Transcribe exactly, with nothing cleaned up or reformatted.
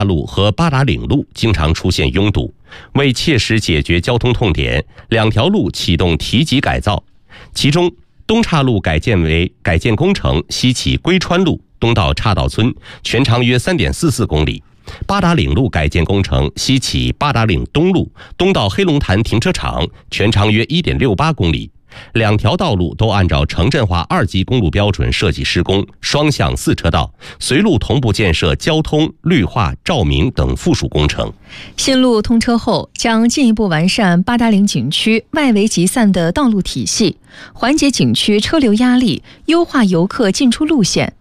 路和八达岭路经常出现拥堵，为切实解决交通痛点，两条路启动提级改造。其中，东岔路改建为改建工程西起归川路东到岔道村，全长约 三点四四公里；八达岭路改建工程西起八达岭东路东到黑龙潭停车场，全长约 一点六八公里。两条道路都按照城镇化二级公路标准设计施工，双向四车道，随路同步建设交通、绿化、照明等附属工程。 新路通车后，将进一步完善八达岭景区外围集散的道路体系，缓解景区车流压力，优化游客进出路线。